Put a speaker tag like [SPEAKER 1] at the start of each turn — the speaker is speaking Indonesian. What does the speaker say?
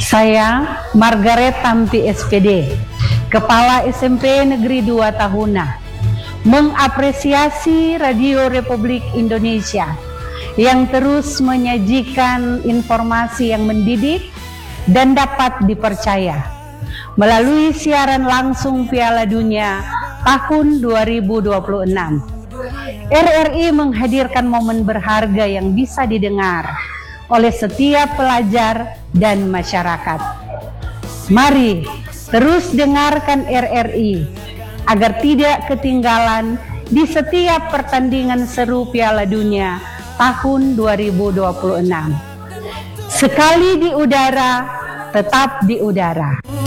[SPEAKER 1] Saya Margaret Tampi SPD, Kepala SMP Negeri 2 Tahuna, mengapresiasi Radio Republik Indonesia yang terus menyajikan informasi yang mendidik dan dapat dipercaya melalui siaran langsung Piala Dunia tahun 2026. RRI menghadirkan momen berharga yang bisa didengar oleh setiap pelajar dan masyarakat. Mari terus dengarkan RRI agar tidak ketinggalan di setiap pertandingan seru Piala Dunia tahun 2026. Sekali di udara, tetap di udara.